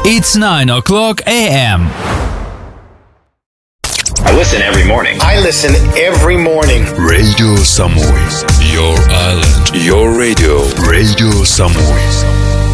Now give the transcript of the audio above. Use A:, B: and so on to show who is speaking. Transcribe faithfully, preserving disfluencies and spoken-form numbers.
A: It's nine o'clock a m.
B: I listen every morning.
C: I listen every morning.
D: Radio Samui. Your island. Your radio. Radio Samui.